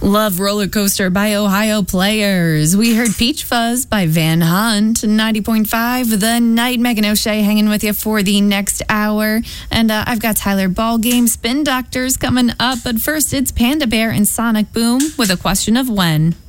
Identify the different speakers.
Speaker 1: Love Roller Coaster by Ohio Players. We heard Peach Fuzz by Van Hunt, 90.5. The Night, Megan O'Shea hanging with you for the next hour. And I've got Tyler Ballgame, Spin Doctors coming up. But first, it's Panda Bear and Sonic Boom with a question of when.